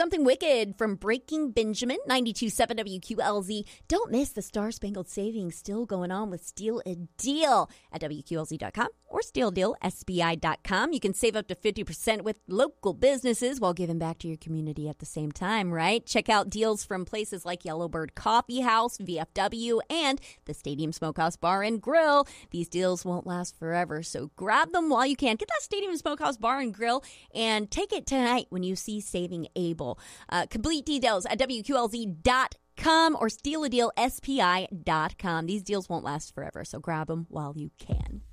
Something Wicked from Breaking Benjamin, 92.7 WQLZ. Don't miss the Star-Spangled Savings still going on with Steal a Deal at WQLZ.com or StealADealSBI.com. You can save up to 50% with local businesses while giving back to your community at the same time, right? Check out deals from places like Yellowbird Coffee House, VFW, and the Stadium Smokehouse Bar and Grill. These deals won't last forever, so grab them while you can. Get that Stadium Smokehouse Bar and Grill and take it tonight when you see Saving Able. Complete details at WQLZ.com or StealADealSPI.com. These deals won't last forever, so grab them while you can.